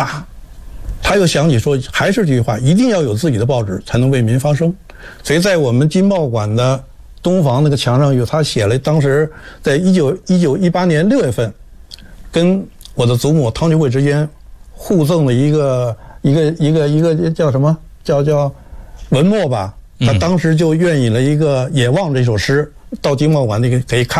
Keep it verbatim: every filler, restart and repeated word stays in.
大。他又想起说，还是这句话，一定要有自己的报纸，才能为民发声。所以在我们经贸馆的东房那个墙上有他写了，当时在一九一九一八年六月份，跟我的祖母汤俊惠之间互赠的一个一个一个一个叫什么叫叫文末吧。他当时就援引了一个《野望》这首诗，到经贸馆那个可以看。